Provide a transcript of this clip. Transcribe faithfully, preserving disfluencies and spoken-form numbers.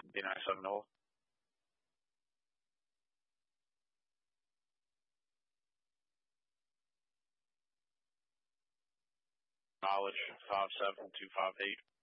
D nine seven hold. Knowledge five seven two five eight.